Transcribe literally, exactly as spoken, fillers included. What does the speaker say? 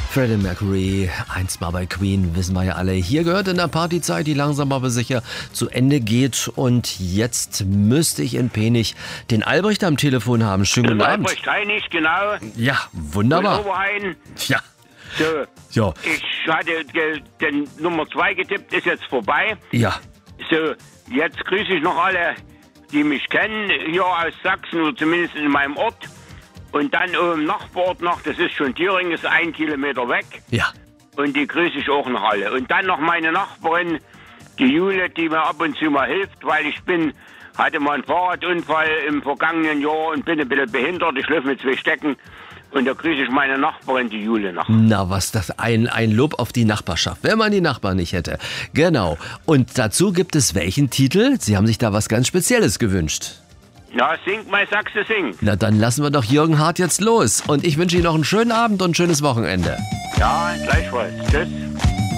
Freddie Mercury, einst mal bei Queen, wissen wir ja alle. Hier gehört in der Partyzeit, die langsam aber sicher zu Ende geht. Und jetzt müsste ich in Penich den Albrecht am Telefon haben. Schönen guten Abend. Albrecht Heinig, genau. Ja, wunderbar. Oberhain. Ja. So, Ja. ich hatte ge- den Nummer zwei getippt, ist jetzt vorbei. Ja. So, jetzt grüße ich noch alle, die mich kennen, hier aus Sachsen oder zumindest in meinem Ort. Und dann im Nachbarort noch, das ist schon Thüringen, ist ein Kilometer weg. Ja. Und die grüße ich auch noch alle. Und dann noch meine Nachbarin, die Jule, die mir ab und zu mal hilft, weil ich bin, hatte mal einen Fahrradunfall im vergangenen Jahr und bin ein bisschen behindert. Ich laufe mit zwei Stecken. Und da grüße ich meine Nachbarin, die Jule, noch. Na, was das? Ein, ein Lob auf die Nachbarschaft, wenn man die Nachbarn nicht hätte. Genau. Und dazu gibt es welchen Titel? Sie haben sich da was ganz Spezielles gewünscht. Na, sing mal, Sachse, sing. Na, dann lassen wir doch Jürgen Hart jetzt los. Und ich wünsche Ihnen noch einen schönen Abend und ein schönes Wochenende. Ja, gleichfalls. Tschüss.